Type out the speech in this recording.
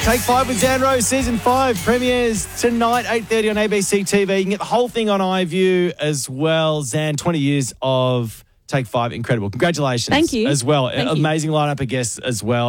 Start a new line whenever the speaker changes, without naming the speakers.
Take 5 with Zan Rose, Season 5 premieres tonight, 8:30 on ABC TV. You can get the whole thing on iView as well. Zan, 20 years of Take 5, incredible. Congratulations.
Thank you.
As well.
Thank you.
Amazing lineup of guests as well.